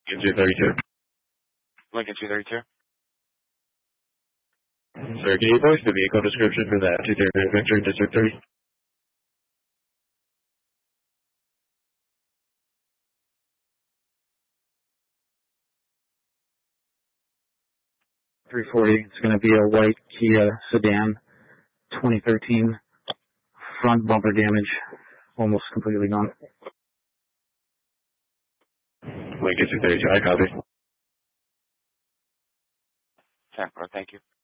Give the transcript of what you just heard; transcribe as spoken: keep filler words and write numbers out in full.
two thirty-two. Lincoln two thirty-two. Sir, can you voice the vehicle description for that two thirty Victor District three? three forty, it's going to be a white Kia sedan, twenty thirteen, front bumper damage, almost completely gone. Lincoln two thirty-two, I copy. ten four, thank you.